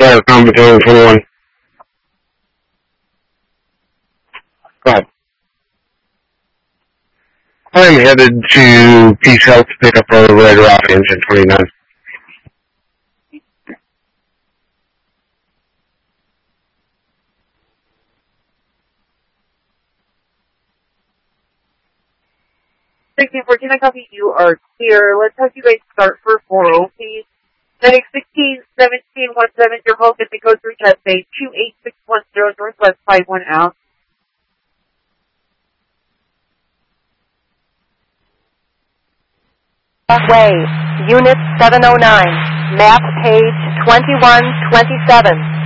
Fire Combat 21. Go ahead. I'm headed to Peace Health to pick up a Red Rock engine 29. Thank you for I copy. You are clear. Let's have you guys start for 4-0, please. Heading 16-17-17, your hold at the code 3 chat bay 28610 Northwest 51 out. Way, Unit 709, map page 2127.